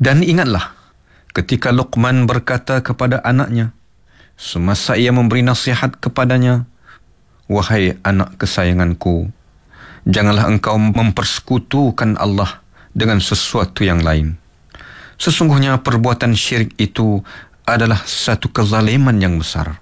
Dan ingatlah ketika Luqman berkata kepada anaknya semasa ia memberi nasihat kepadanya, "Wahai anak kesayanganku, janganlah engkau mempersekutukan Allah dengan sesuatu yang lain. Sesungguhnya perbuatan syirik itu adalah satu kezaliman yang besar.